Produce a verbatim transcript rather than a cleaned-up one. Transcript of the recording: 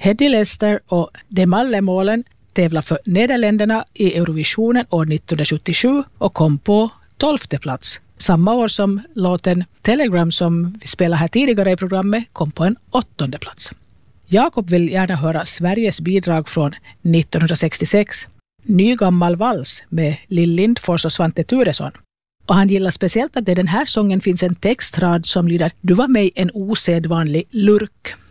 Hedy Lester och De Mallemålen tävlar för Nederländerna i Eurovisionen år nittonhundrasjuttiosju och kom på tolfte plats. Samma år som låten Telegram som vi spelade här tidigare i programmet kom på en åttonde plats. Jakob vill gärna höra Sveriges bidrag från nittonhundrasextiosex, Ny gammal vals med Lill Lindfors och Svante Thuresson. Och han gillar speciellt att det i den här sången finns en textrad som lyder: Du var mig en osedvanlig lurk.